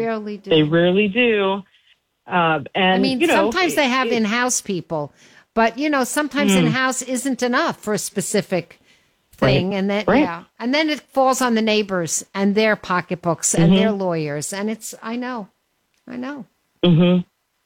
rarely do. They rarely do. And I mean, sometimes they have in-house people, but sometimes in-house isn't enough for a specific thing, and then and then it falls on the neighbors and their pocketbooks and their lawyers, and it's I know. Mm-hmm.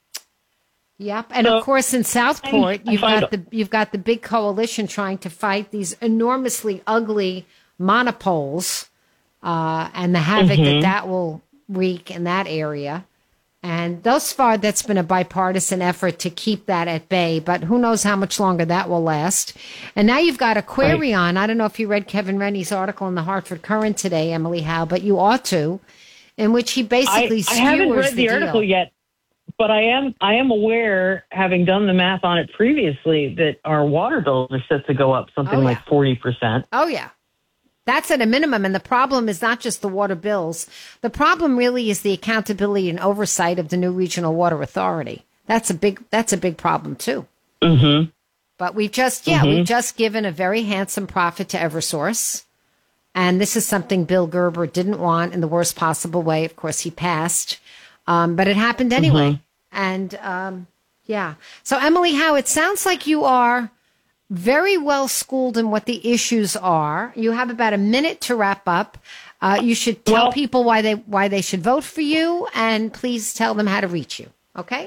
Yep, and of course in Southport you've got the big coalition trying to fight these enormously ugly monopoles and the havoc that will wreak in that area. And thus far, that's been a bipartisan effort to keep that at bay, but who knows how much longer that will last. And now you've got Aquarion. I don't know if you read Kevin Rennie's article in the Hartford Courant today, Emily Howe, but you ought to, in which he basically skewers I haven't read the article deal. yet, but I am aware, having done the math on it previously, that our water bills are set to go up something like 40%. Oh, yeah. That's at a minimum, and the problem is not just the water bills. The problem really is the accountability and oversight of the new regional water authority. That's a big problem too. Mm-hmm. But we've just given a very handsome profit to Eversource, and this is something Bill Gerber didn't want in the worst possible way. Of course, he passed, but it happened anyway. And so Emily Howe, it sounds like you are very well schooled in what the issues are. You have about a minute to wrap up. You should tell people why they should vote for you, and please tell them how to reach you. Okay?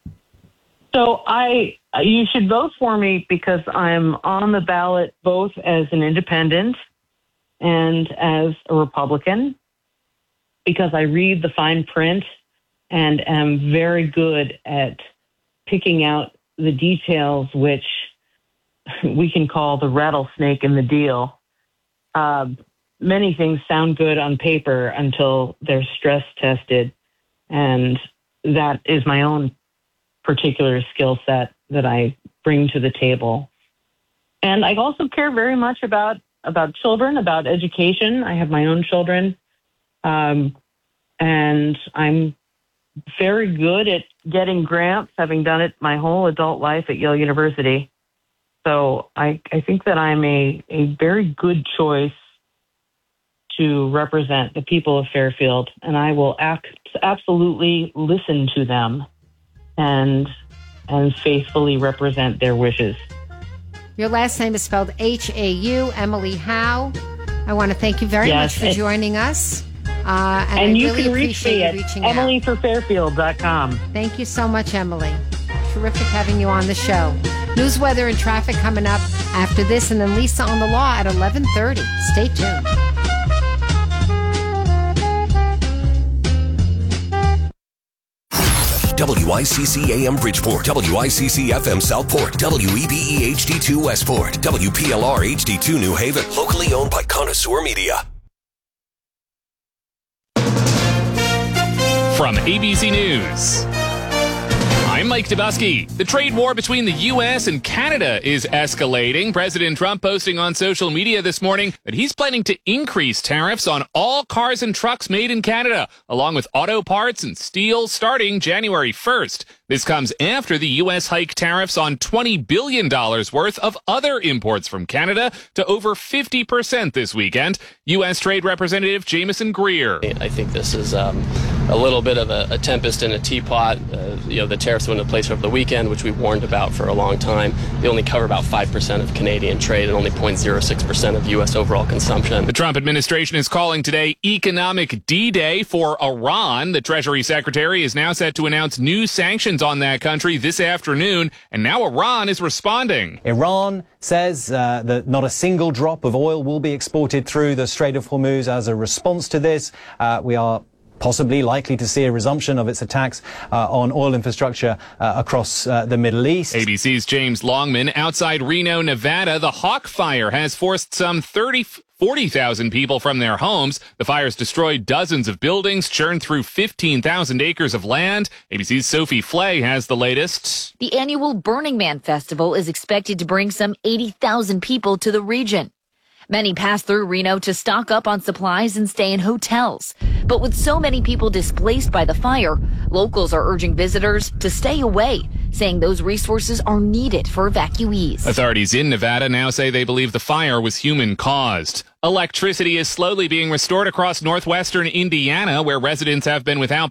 So you should vote for me because I'm on the ballot both as an independent and as a Republican, because I read the fine print and am very good at picking out the details, which we can call the rattlesnake in the deal. Many things sound good on paper until they're stress tested, and that is my own particular skill set that I bring to the table. And I also care very much about children, about education. I have my own children, and I'm very good at getting grants, having done it my whole adult life at Yale University. So I think that I'm a very good choice to represent the people of Fairfield, and I will absolutely listen to them and faithfully represent their wishes. Your last name is spelled H-A-U, Emily Howe. I want to thank you very much for joining us. And you really can reach me at emilyforfairfield.com. Thank you so much, Emily. Terrific having you on the show. News, weather, and traffic coming up after this, and then Lisa on the Law at 11:30. Stay tuned. WICC AM Bridgeport, WICC FM Southport, WEBE HD2 Westport, WPLR HD2 New Haven. Locally owned by Connoisseur Media. From ABC News, I'm Mike Dubusky. The trade war between the U.S. and Canada is escalating. President Trump posting on social media this morning that he's planning to increase tariffs on all cars and trucks made in Canada, along with auto parts and steel starting January 1st. This comes after the U.S. hiked tariffs on $20 billion worth of other imports from Canada to over 50% this weekend. U.S. Trade Representative Jameson Greer. I think this is a little bit of a tempest in a teapot. The tariffs went into place over the weekend, which we warned about for a long time. They only cover about 5% of Canadian trade and only 0.06% of U.S. overall consumption. The Trump administration is calling today Economic D-Day for Iran. The Treasury Secretary is now set to announce new sanctions on that country this afternoon, and now Iran is responding. Iran says that not a single drop of oil will be exported through the Strait of Hormuz. As a response to this, we are possibly likely to see a resumption of its attacks on oil infrastructure across the Middle East. ABC's James Longman. Outside Reno, Nevada, the Hawk Fire has forced some 40,000 people from their homes. The fire's destroyed dozens of buildings, churned through 15,000 acres of land. ABC's Sophie Flay has the latest. The annual Burning Man Festival is expected to bring some 80,000 people to the region. Many pass through Reno to stock up on supplies and stay in hotels. But with so many people displaced by the fire, locals are urging visitors to stay away, saying those resources are needed for evacuees. Authorities in Nevada now say they believe the fire was human-caused. Electricity is slowly being restored across northwestern Indiana, where residents have been without